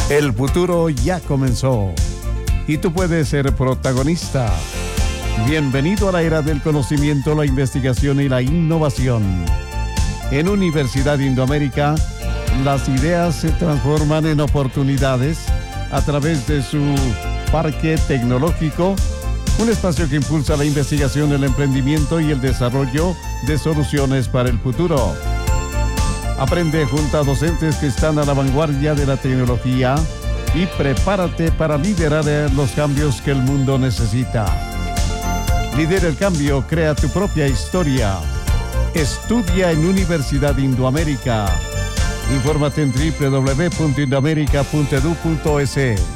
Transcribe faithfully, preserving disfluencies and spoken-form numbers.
El futuro ya comenzó y tú puedes ser protagonista. Bienvenido a la era del conocimiento, la investigación y la innovación. En Universidad Indoamérica, las ideas se transforman en oportunidades a través de su parque tecnológico, un espacio que impulsa la investigación, el emprendimiento y el desarrollo de soluciones para el futuro. Aprende junto a docentes que están a la vanguardia de la tecnología y prepárate para liderar los cambios que el mundo necesita. Lidera el cambio, crea tu propia historia. Estudia en Universidad Indoamérica. Infórmate en doble u doble u doble u punto indoamerica punto e d u punto e s.